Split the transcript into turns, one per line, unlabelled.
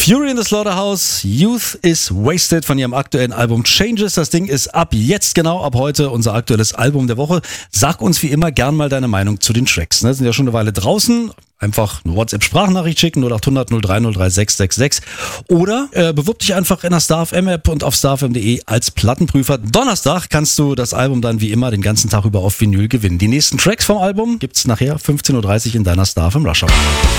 Fury in the Slaughterhouse, Youth is Wasted von ihrem aktuellen Album Changes. Das Ding ist ab jetzt, genau ab heute, unser aktuelles Album der Woche. Sag uns wie immer gern mal deine Meinung zu den Tracks. Ne? Sind ja schon eine Weile draußen. Einfach eine WhatsApp-Sprachnachricht schicken, 0800 030 3666. Oder bewirb dich einfach in der StarFM-App und auf starfm.de als Plattenprüfer. Donnerstag kannst du das Album dann wie immer den ganzen Tag über auf Vinyl gewinnen. Die nächsten Tracks vom Album gibt's nachher 15.30 Uhr in deiner StarFM Rush Hour.